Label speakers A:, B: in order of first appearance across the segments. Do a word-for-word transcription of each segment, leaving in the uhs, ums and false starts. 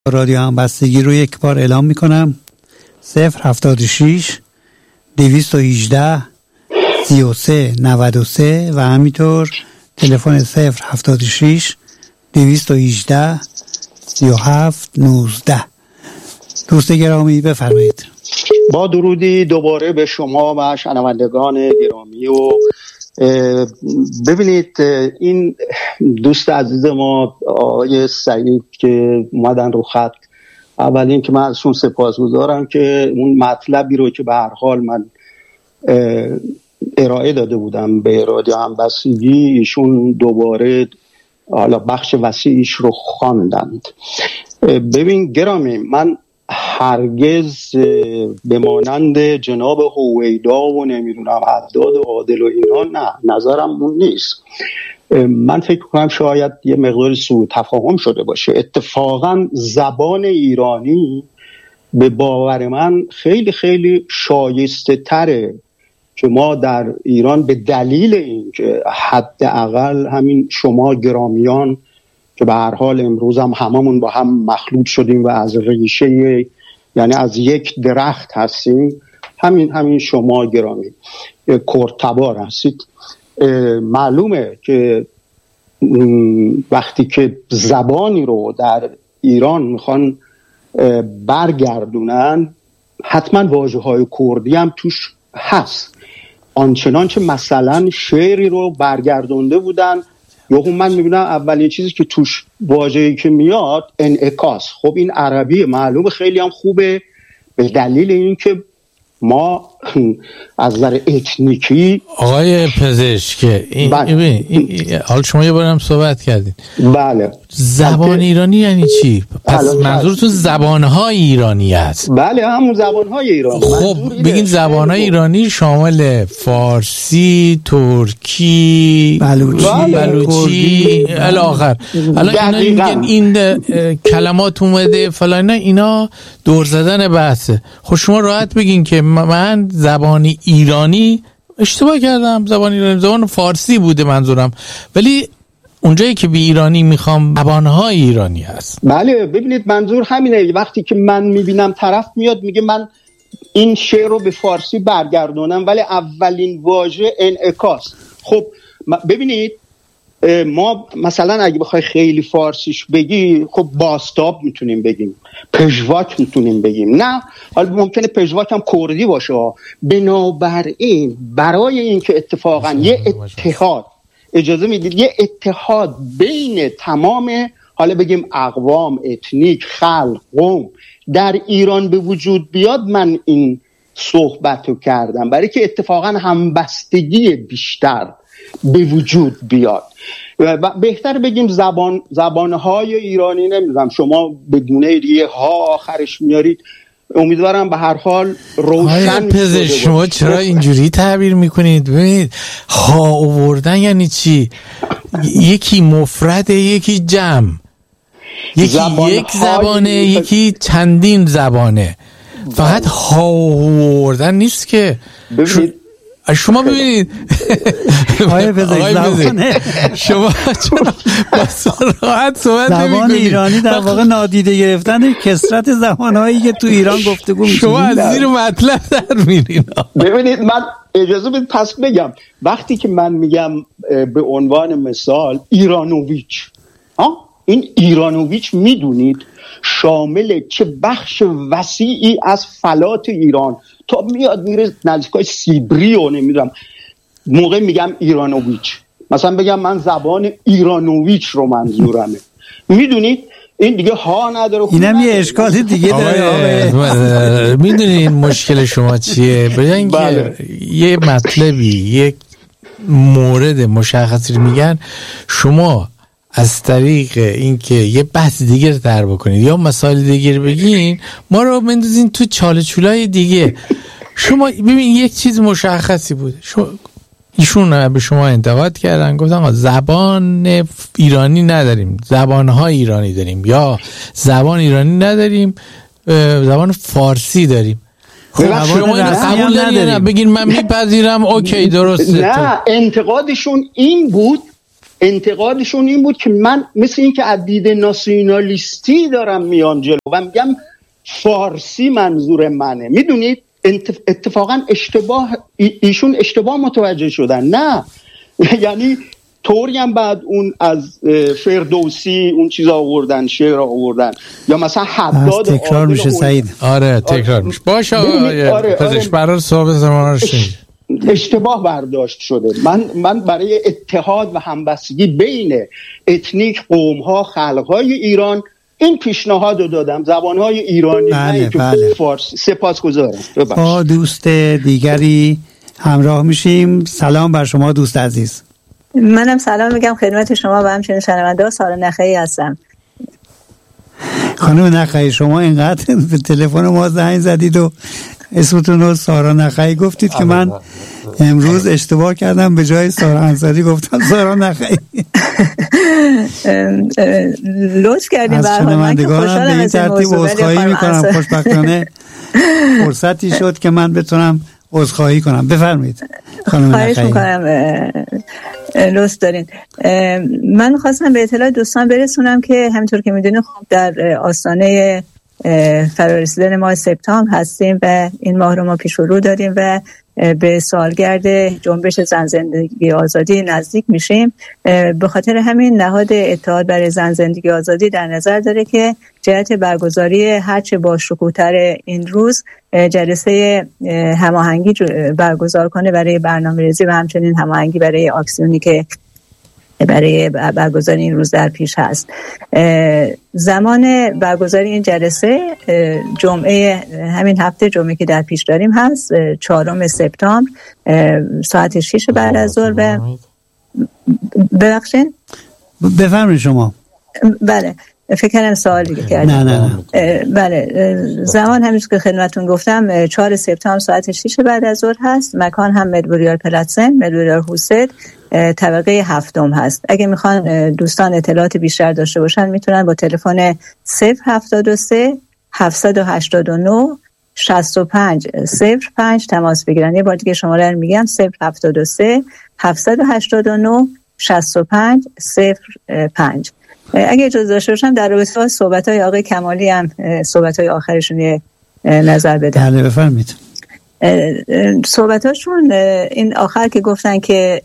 A: رادیو همبستگی رو یک بار اعلام میکنم: صفر هفتاد و شش دویست و هجده سی و سه نود و سه و همینطور تلفن صفر هفتاد و شش دویست و هجده سی و هفت نوزده. دوست گرامی بفرمایید.
B: با درودی دوباره به شما و شنوندگان گرامی. و ببینید این دوست عزیز ما آقای سعید که اومدن رو خط، اولین که من ازشون سپاسگزارم که اون مطلبی رو که به هر حال من ارائه داده بودم به رادیو همبستگی، ایشون دوباره حالا بخش وسیعش رو خواندند. ببین گرامی، من هرگز به مانند جناب هویدا و نمیدونم حداد و عادل و اینا، نه، نظرم اون نیست. من فکر کنم شاید یه مقدار سوء تفاهم شده باشه. اتفاقا زبان ایرانی به باور من خیلی خیلی شایسته تره که ما در ایران به دلیل اینکه حداقل همین شما گرامیان که به هر حال امروز هم هممون با هم مخلوط شدیم و از ریشه، یعنی از یک درخت هستیم، همین همین شما گرامی کرتبار هستید. معلومه که وقتی که زبانی رو در ایران میخوان برگردونن، حتما واژه‌های کردی هم توش هست. آنچنان که مثلا شعری رو برگردونده بودن، یا من میبینم اولین چیزی که توش واژه‌ای که میاد انعکاس. خب این عربی معلومه خیلی هم خوبه، به دلیل اینکه ما از نظر اتنیکی
C: آقای پزشک این
B: بله.
C: این, این حال شما یه بارم صحبت کردین.
B: بله.
C: زبان ایرانی یعنی چی؟ پس منظورتون زبان‌های ایرانی است؟
B: بله، همون زبان‌های ایرانی.
C: خب بگین زبان‌های ایرانی شامل فارسی، ترکی،
A: بلوچی،
C: بلوچی الی آخر. الان اینا میگن این کلمات اومده فلان، اینا دور زدن بحثه. خب شما راحت بگین که من زبان ایرانی اشتباه کردم، زبان ایرانی زبان فارسی بوده منظورم، ولی اونجایی که بی ایرانی میخوام زبانهای ایرانی هست.
B: بله ببینید منظور همینه. وقتی که من میبینم طرف میاد میگه من این شعر رو به فارسی برگردونم، ولی اولین واژه انعکاس. خب ببینید ما مثلا اگه بخوای خیلی فارسیش بگی، خب باستاب میتونیم بگیم، پژواک میتونیم بگیم، نه حالا ممکنه پژواک هم کردی باشه. بنابراین برای اینکه اتفاقا یه اتحاد، اجازه میدید یه اتحاد بین تمام حالا بگیم اقوام، اتنیک، خلق، قوم در ایران به وجود بیاد، من این صحبت رو کردم برای که اتفاقا همبستگی بیشتر به وجود بیاد. و بهتر بگیم زبان زبانهای ایرانی، نمیدونم شما به گونه دیگه ها آخرش میارید، امیدوارم به هر حال روشن
C: بشه. شما چرا اینجوری تعبیر میکنید؟ ببینید ها آوردن یعنی چی؟ یکی مفرده، یکی جمع، یکی زبان یک زبانه، یکی چندین زبانه. فقط ها آوردن نیست که.
B: ببینید
C: شما ببینید
A: آقای بزرگ
C: شما چرا راحت صحبت نمی‌کنید؟
A: زبان ایرانی در واقع نادیده گرفتن کثرت زبان‌هایی که تو ایران گفتگو میشه.
C: شما از زیر مطلب در میرین.
B: ببینید من اجازه بدید پس بگم، وقتی که من میگم به عنوان مثال ایرانوویچ، ها این ایرانوویچ میدونید شامل چه بخش وسیعی از فلات ایران تا میاد میره نزدیکای سیبری و نمیدونم، موقع میگم ایرانوویچ، مثلا بگم من زبان ایرانوویچ رو منظورمه، میدونید این دیگه ها نداره.
A: اینم یه اشکال دیگه داره.
C: میدونید مشکل شما چیه؟ ببین که یه مطلبی، یک مورد مشخصی میگن، شما از طریق اینکه یه بحث دیگه در بکنید یا مسائل دیگه بگین، ما رو بندازین تو چاله چولای دیگه. شما ببین یک چیز مشخصی بود، شما ایشون به شما انتقاد کردن، گفتن زبان ایرانی نداریم، زبانهای ایرانی داریم، یا زبان ایرانی نداریم، زبان فارسی داریم. خب شما اینو قبول دارین؟ بگین من میپذیرم، اوکی درسته.
B: نه، انتقادشون این بود انتقادشون این بود که من مثل این که از دید ناسیونالیستی دارم میان جلو و میگم فارسی منظور منه. میدونید اتفاقا اشتباه ایشون اشتباه متوجه شدن. نه یعنی طوری هم بعد اون از فردوسی اون چیزا آوردن، شعر آوردن، یا مثلا حداد
A: تکرار میشه سعید.
C: آره تکرار میشه. باشه آره پزشک برای صحبت زمان رو شنید.
B: اشتباه برداشت شده. من من برای اتحاد و همبستگی بین اتنیک قوم‌ها، خلق‌های ایران این پیشنهاد رو دادم، زبان‌های ایرانی.
A: بله بله.
B: فارسی. سپاسگزارم.
A: با دوست دیگری همراه میشیم. سلام بر شما دوست عزیز.
D: منم سلام میگم خدمت شما و همچنین شنونده ها. سارا نخعی هستم.
A: خانم نخعی شما اینقدر به تلفن ما زنگ زدید و اسمتون رو سارا نخعی گفتید که من امروز اشتباه کردم، به جای سارا انصاری گفتم سارا نخعی.
D: لطف کردیم.
A: از شنوندگانم به این ترتیب عذرخواهی میکنم. خوشبختانه فرصتی شد که من بتونم عذرخواهی کنم. بفرمایید خانم نخعی.
D: خواهش میکنم، لطف دارین. من خواستم به اطلاع دوستان برسونم که همینطور که میدونید خب در آستانه فرارسیدن ماه سپتامبر هستیم و این ماه رو ما پیش رو داریم و به سالگرد جنبش زن زندگی آزادی نزدیک میشیم. به خاطر همین نهاد اتحاد برای زن زندگی آزادی در نظر داره که جهت برگزاری هرچه با شکوه‌تر این روز جلسه هماهنگی برگزار کنه برای برنامه‌ریزی و همچنین هماهنگی برای اکسیونی که برای برگزاری این روز در پیش هست. زمان برگزاری این جلسه جمعه همین هفته، جمعه که در پیش داریم هست چهارم سپتامبر ساعت شش بعد از ظهر. و ببخشید
A: بفرمایید شما.
D: بله فکر کنم سوال دیگه کردم.
A: نه نه
D: نه. بله زمان همین که خدمتون گفتم چهارم سپتامبر ساعت شش بعد از ظهر هست. مکان هم مدبوریار پلاتسن، مدبوریار حوسد، طبقه هفتم هست. اگه میخوان دوستان اطلاعات بیشتر داشته باشن میتونن با تلفن صفر هفتاد و سه هفتصد و هشتاد و نه شصت و پنج صفر پنج تماس بگیرن. یه بار دیگه شماره رو میگم صفر هفتاد و سه هفتصد و هشتاد و نه شصت و پنج صفر پنج. اگه اجازه داشته باشم در رابطه با صحبت‌های آقای کمالی هم صحبت‌های آخرشون نظر بدم.
A: بله بفرمایید.
D: صحبتاشون این آخر که گفتن که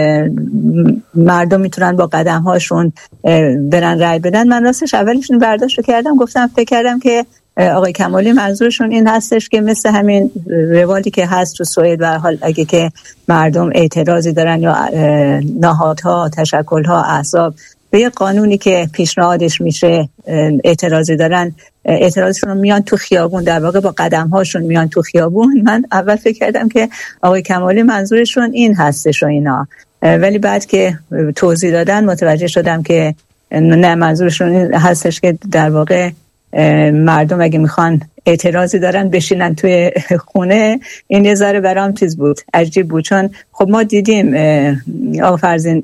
D: مردم میتونن با قدم هاشون برن رای بدن، من راستش اولشون برداشت کردم، گفتم فکر کردم که آقای کمالی منظورشون این هستش که مثل همین روالی که هست تو سوئد، به حال اگه که مردم اعتراضی دارن یا نهادها، تشکل‌ها، احزاب به یه قانونی که پیشنهادش میشه اعتراضی دارن، اعتراضشون میان تو خیابون، در واقع با قدم‌هاشون میان تو خیابون. من اول فکر کردم که آقای کمالی منظورشون این هستش و اینا، ولی بعد که توضیح دادن متوجه شدم که نه، منظورشون این هستش که در واقع مردم اگه میخوان اعتراضی دارن بشینن توی خونه. این یه ذره برام چیز بود، عجیب بود، چون خب ما دیدیم آقا فرزین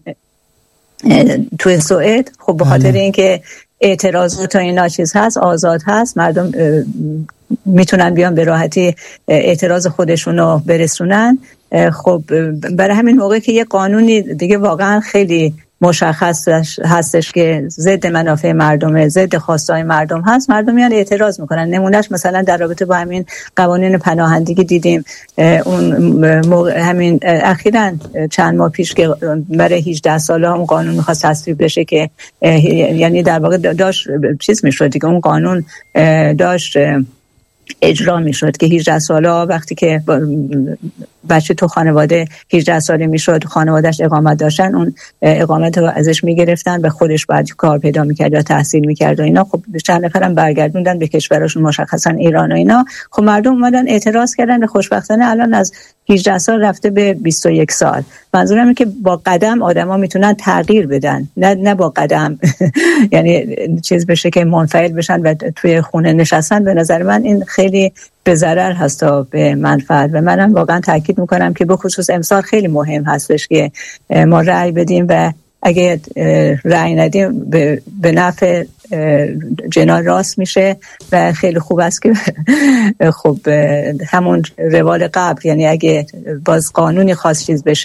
D: توی سوئد خب به خاطر اینکه اعتراضات و اینا چیز هست، آزاد هست، مردم میتونن بیان به راحتی اعتراض خودشون رو برسونن. خب برای همین موقع که یه قانونی دیگه واقعا خیلی مشخص هستش که ضد منافع مردمه، ضد خواستهای مردم هست، مردم میان اعتراض میکنن. نمونهش مثلا در رابطه با همین قوانین پناهندگی دیدیم، اون موقع همین اخیراً چند ماه پیش که برای هجده ساله اون قانون میخواست تصویب بشه که یعنی در واقع داشت چیز میشد دیگه، اون قانون داشت اجرا میشد که هجده ساله وقتی که بچه تو خانواده هجده ساله میشد، خانوادهش اقامت داشتن، اون اقامت رو ازش میگرفتن و خودش بعد کار پیدا میکرد یا تحصیل میکرد و اینا. خب چند نفرم برگردوندن به کشورشون، مشخصا ایران و اینا. خب مردم اومدن اعتراض کردن و خوشبختانه الان از هجده سال رفته به بیست و یک سال. منظورم اینه که با قدم آدما میتونن تغییر بدن، نه نه با قدم یعنی چیز بشه که منفعل بشن و توی خونه نشستن. به نظر من این خیلی به ضرر هست تا به منفعت. و منم واقعا تاکید میکنم که به خصوص امسال خیلی مهم هستش که ما رأی بدیم و اگه رأی ندیم به, به نفع جنان راست میشه و خیلی خوب است که خب همون روال قبل، یعنی اگه باز قانونی خاص چیز بشه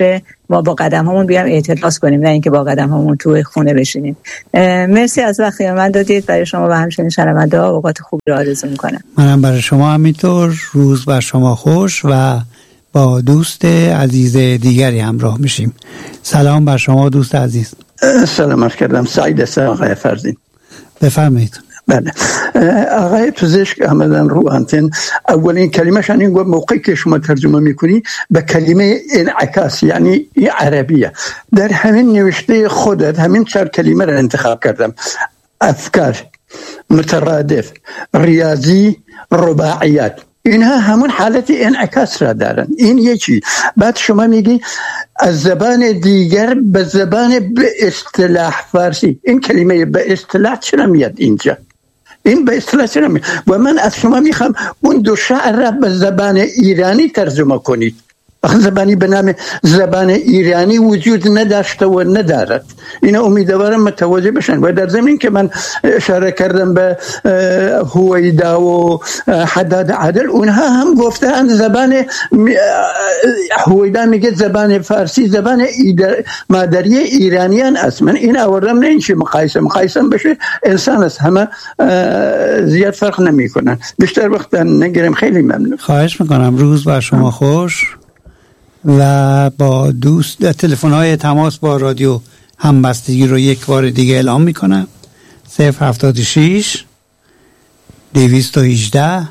D: ما با قدم هامون بیام اعتراض کنیم، نه اینکه با قدم هامون توی خونه بشینیم. مرسی از وقتی من دادید. برای شما و همچنین شنونده ها اوقات خوبی رو آرزو میکنم.
A: منم برای شما همینطور. روز بر شما خوش و با دوست عزیز دیگری همراه میشیم. سلام بر شما دوست عزیز.
E: سلام کردم. سعید هستم آقای فرزین.
A: بفرمایید.
E: بله آقای پزشک آمدن رو آنتن. اولین کلمه‌شان این گفت موقعی که شما ترجمه میکنی به کلمه انعکاس یعنی عربیه. در همین نوشته خودت همین چهار کلمه را انتخاب کردم: افکار، مترادف، ریاضی، رباعیات. اینها همون حالت انعکاس را دارن. این یکی. بعد شما میگی از زبان دیگر به زبان به اصطلاح فارسی. این کلمه به اصطلاح چرا میاد اینجا؟ این به اصطلاح چرا میاد؟ و من از شما میخوام اون دو شعر را به زبان ایرانی ترجمه کنید. زبانی به نام زبان ایرانی وجود نداشته و ندارد. اینا امیدوارم متوجه بشن. و در زمین که من اشاره کردم به هویدا و حداد عدل، اونها هم گفتن زبان هویدا میگه زبان فارسی زبان مادری ایرانیان است. من این آوردم نه اینکه مقایسه مقایسه بشه، انسان است، همه زیاد فرق نمی کنن. بیشتر وقت نگیرم. خیلی ممنون.
A: خواهش میکنم. روز بر شما خوش. و با دوست تلفن‌های تماس با رادیو همبستگی رو یک بار دیگه اعلام میکنم: صفر هفتاد و شش دویست و هجده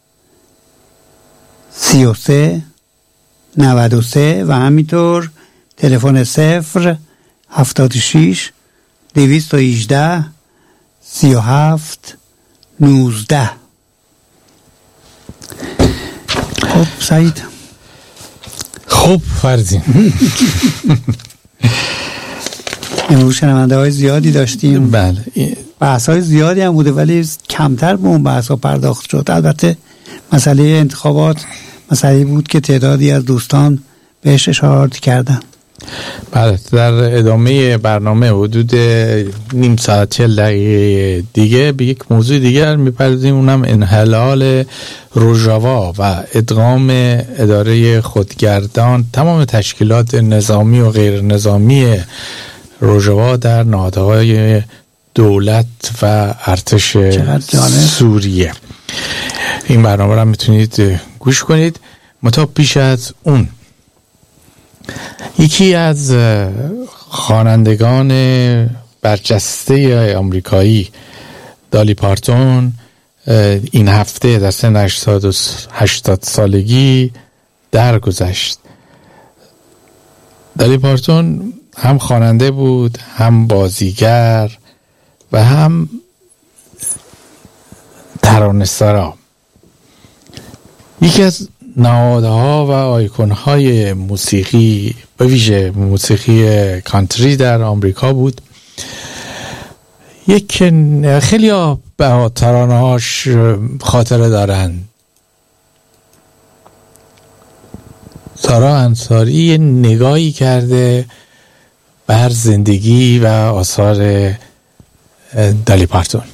A: سی و سه نود و سه و همینطور تلفن صفر هفتاد و شش دویست و هجده سی و هفت نوزده. خب سعید.
C: خب فرزین
A: امروز شنونده های زیادی داشتیم.
C: بله
A: بحث های زیادی هم بوده ولی کمتر به اون بحث ها پرداخت شد. البته مسئله انتخابات مسئله بود که تعدادی از دوستان بهش اشارات کردن.
C: بله در ادامه برنامه حدود نیم ساعت چهل دقیقه دیگه به یک موضوع دیگر میپردازیم، اونم انحلال روژاوا و ادغام اداره خودگردان تمام تشکیلات نظامی و غیر نظامی روژاوا در نهادهای دولت و ارتش سوریه. این برنامه را میتونید گوش کنید. متا پیش از اون یکی از خوانندگان برجسته آمریکایی دالی پارتون این هفته در سن هشتاد سالگی درگذشت. دالی پارتون هم خواننده بود، هم بازیگر و هم ترانه‌سرا. یکی از نهادها و آیکون‌های موسیقی به ویژه موسیقی کانتری در آمریکا بود. یک خیلی ها به ترانه‌هاش خاطره دارن. سارا انصاری نگاهی کرده بر زندگی و آثار دالی پارتون.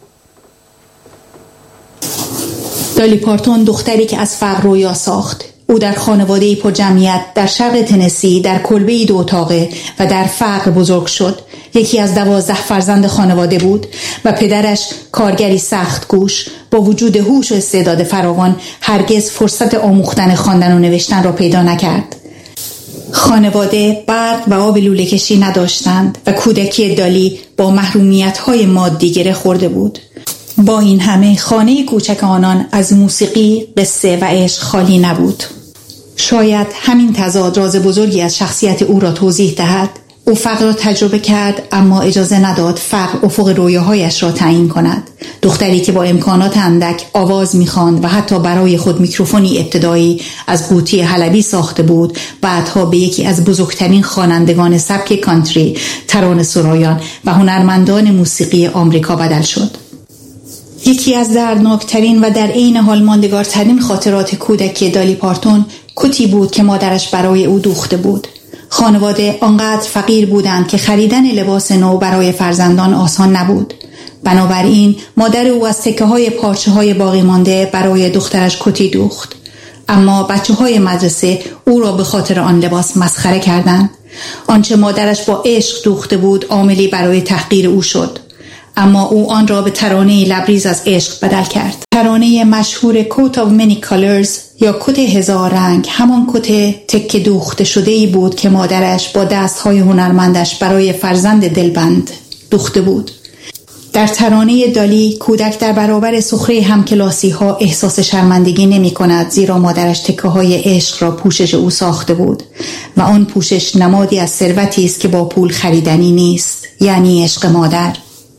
F: دالی پارتون دختری که از فقر رویا ساخت. او در خانواده‌ای پر جمعیت در شرق تنسی در کلبه‌ای دو اتاقه و در فقر بزرگ شد. یکی از دوازده فرزند خانواده بود و پدرش کارگری سخت کوش با وجود هوش و استعداد فراوان هرگز فرصت آموختن خواندن و نوشتن را پیدا نکرد. خانواده برق و آب لوله کشی نداشتند و کودکی دالی با محرومیت‌های مادی گره خورده بود. با این همه خانه کوچک آنان از موسیقی، قصه و عشق خالی نبود. شاید همین تضاد راز بزرگی از شخصیت او را توضیح دهد. او فقر را تجربه کرد اما اجازه نداد فقر افق رویاهایش را تعیین کند. دختری که با امکانات اندک آواز می‌خواند و حتی برای خود میکروفونی ابتدایی از قوطی حلبی ساخته بود، بعدها به یکی از بزرگترین خوانندگان سبک کانتری، ترانه‌سرایان و هنرمندان موسیقی آمریکا بدل شد. یکی از دردناکترین و در عین حال ماندگارترین خاطرات کودکی دالی پارتون کتی بود که مادرش برای او دوخته بود. خانواده آنقدر فقیر بودند که خریدن لباس نو برای فرزندان آسان نبود. بنابراین مادر او از تکه های پارچه های باقی مانده برای دخترش کتی دوخت. اما بچه های مدرسه او را به خاطر آن لباس مسخره کردند. آنچه مادرش با عشق دوخته بود عاملی برای تحقیر او شد، اما او آن را به ترانه لبریز از عشق بدل کرد. ترانه مشهور Coat of Many Colors یا کت هزار رنگ همان کت تکه دوخته شده‌ای بود که مادرش با دست‌های هنرمندش برای فرزند دلبند دوخته بود. در ترانه دالی کودک در برابر سخره همکلاسی ها احساس شرمندگی نمی کند، زیرا مادرش تکه های عشق را پوشش او ساخته بود و آن پوشش نمادی از ثروتی است که با پول خریدنی نیست، یعنی عشق مادر.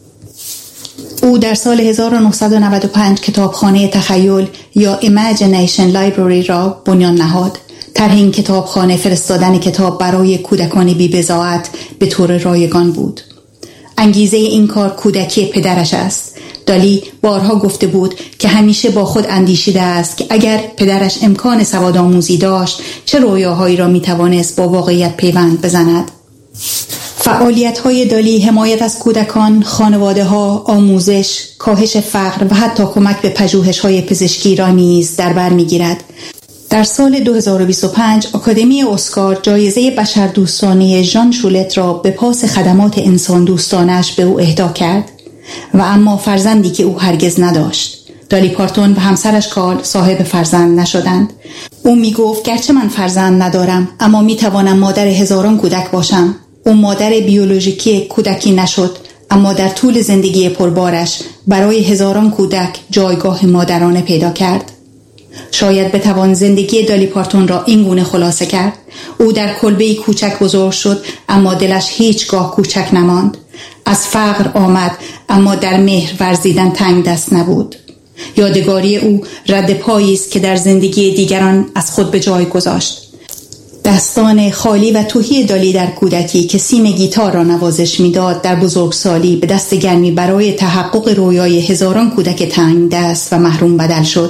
F: او در سال هزار و نهصد و نود و پنج کتابخانه تخیل یا Imagination Library را بنیان نهاد. طرح این کتابخانه فرستادن کتاب برای کودکان بی‌بضاعت به طور رایگان بود. انگیزه این کار کودکی پدرش است. دالی بارها گفته بود که همیشه با خود اندیشیده است که اگر پدرش امکان سوادآموزی داشت چه رویاهایی را میتوانست با واقعیت پیوند بزند. فعالیت‌های دالی حمایت از کودکان، خانواده‌ها، آموزش، کاهش فقر و حتی کمک به پژوهش‌های پزشکی را نیز در بر می‌گیرد. در سال دو هزار و بیست و پنج آکادمی اسکار جایزه بشردوستانه ژان شولت را به پاس خدمات انسان دوستانش به او اهدا کرد و اما فرزندی که او هرگز نداشت. دالی پارتون و همسرش کارل صاحب فرزند نشدند. او می گفت گرچه من فرزند ندارم اما می توانم مادر هزاران کودک باشم. او مادر بیولوژیکی کودکی نشد، اما در طول زندگی پربارش برای هزاران کودک جایگاه مادرانه پیدا کرد. شاید بتوان زندگی دالی پارتون را این گونه خلاصه کرد: او در کلبه‌ای کوچک بزرگ شد، اما دلش هیچگاه کوچک نماند. از فقر آمد، اما در مهر ورزیدن تنگ دست نبود. یادگاری او رد پایی است که در زندگی دیگران از خود به جای گذاشت. دستان خالی و تهی دالی در کودکی که سیم گیتار را نوازش می‌داد، در بزرگسالی به دست گرمی برای تحقق رویای هزاران کودک تنگ دست و محروم بدل شد.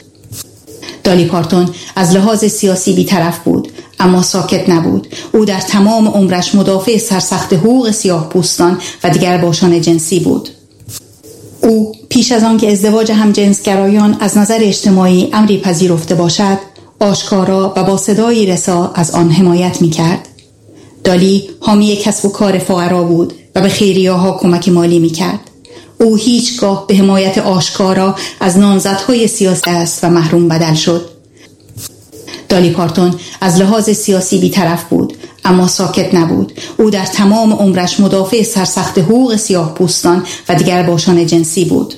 F: دالی پارتون از لحاظ سیاسی بی‌طرف بود، اما ساکت نبود. او در تمام عمرش مدافع سرسخت حقوق سیاه‌پوستان و دیگرباشان جنسی بود. او پیش از آن که ازدواج همجنسگرایان از نظر اجتماعی امری پذیرفته باشد، آشکارا و با صدایی رسا از آن حمایت می‌کرد. دالی حامی کسب و کار فقرا بود و به خیریه‌ها کمک مالی می‌کرد. او هیچگاه به حمایت آشکارا از نامزدهای سیاسی است و محروم بدل شد. دالی پارتون از لحاظ سیاسی بی‌طرف بود، اما ساکت نبود. او در تمام عمرش مدافع سرسخت حقوق سیاه‌پوستان و دیگرباشان جنسی بود.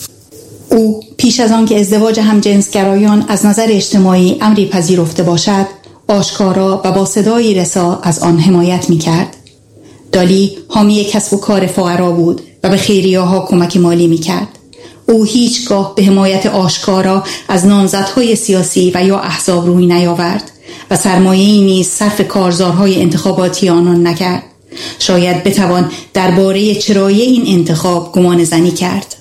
F: او پیش از آن که ازدواج همجنسگرایان از نظر اجتماعی امری پذیرفته باشد، آشکارا و با صدایی رسا از آن حمایت می‌کرد. دالی حامی کسب و کار فقرا بود و به خیریه‌ها کمک مالی می‌کرد. او هیچگاه به حمایت آشکارا از نامزدهای سیاسی و یا احزاب روی نیاورد و سرمایه‌ای نیز صرف کارزارهای انتخاباتی آنان نکرد. شاید بتوان درباره چرایی این انتخاب گمان زنی کرد،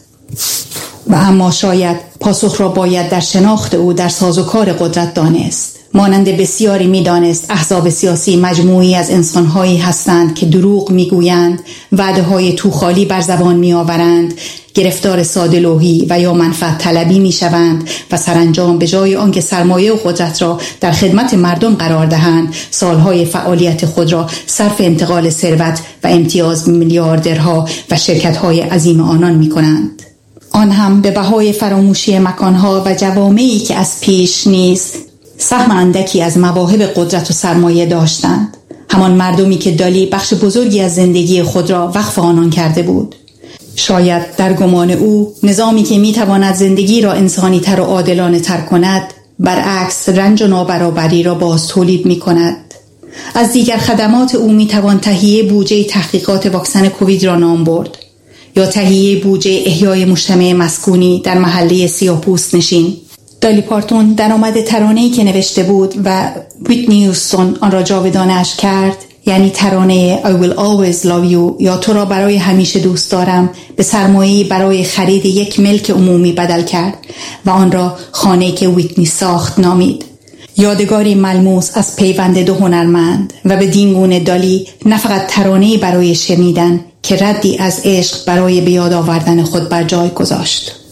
F: و اما شاید پاسخ را باید در شناخت او در سازوکار قدرت دانست. مانند بسیاری می‌دانست احزاب سیاسی مجموعی از انسان‌هایی هستند که دروغ می‌گویند، وعده‌های توخالی بر زبان می‌آورند، گرفتار ساده‌لوحی و یا منفعت طلبی می‌شوند و سرانجام به جای آنکه سرمایه و قدرت را در خدمت مردم قرار دهند، سالهای فعالیت خود را صرف انتقال ثروت و امتیاز میلیاردرها و شرکت‌های عظیم آنان می‌کنند. آن هم به بهای فراموشی مکان‌ها و جوامعی که از پیش نیز سهم اندکی از مواهب قدرت و سرمایه داشتند. همان مردمی که دالی بخش بزرگی از زندگی خود را وقف آنان کرده بود. شاید در گمان او نظامی که میتواند زندگی را انسانی تر و عادلانه تر کند، برعکس رنج و نابرابری را باز تولید می کند. از دیگر خدمات او میتوان تهیه بودجه تحقیقات واکسن کووید را نام برد، یا تهیه بودجه احیای مجتمع مسکونی در محله سیاه‌پوست نشین. دالی پارتون درآمد ترانه‌ای که نوشته بود و ویتنی هیوستون آن را جاودانه‌اش کرد، یعنی ترانه I will always love you یا تو را برای همیشه دوست دارم، به سرمایه‌ای برای خرید یک ملک عمومی بدل کرد و آن را خانه‌ای که ویتنی ساخت نامید. یادگاری ملموس از پیوند دو هنرمند و به دینگونه دالی نه فقط ترانه‌ای برای شنیدن که ردی از عشق برای به یاد آوردن خود بر جای گذاشت.